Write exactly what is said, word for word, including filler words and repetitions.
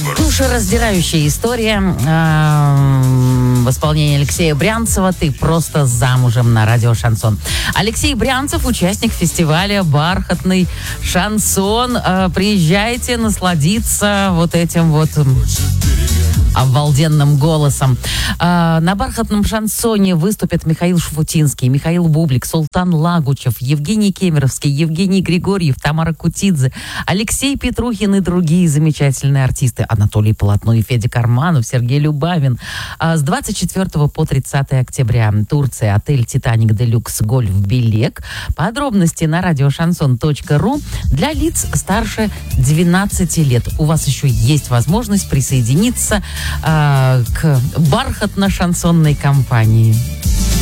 Душераздирающая история э, в исполнении Алексея Брянцева «Ты просто замужем» на радио «Шансон». Алексей Брянцев, участник фестиваля «Бархатный шансон». Э, приезжайте насладиться вот этим вот обалденным голосом. А, на бархатном шансоне выступят Михаил Шуфутинский, Михаил Бублик, Султан Лагучев, Евгений Кемеровский, Евгений Григорьев, Тамара Кутидзе, Алексей Петрухин и другие замечательные артисты. Анатолий Полотно и Федя Карманов, Сергей Любавин. А, с двадцать четвёртого по тридцатое октября Турция, отель «Титаник Делюкс», гольф «Белек». Подробности на радиошансон точка ру для лиц старше двенадцати лет. У вас еще есть возможность присоединиться к бархатно-шансонной компании.